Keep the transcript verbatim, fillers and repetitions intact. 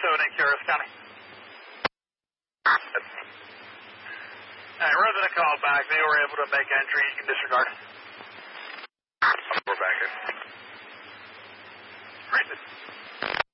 seven in Caris County. And resident called back. They were able to make entry. You can disregard.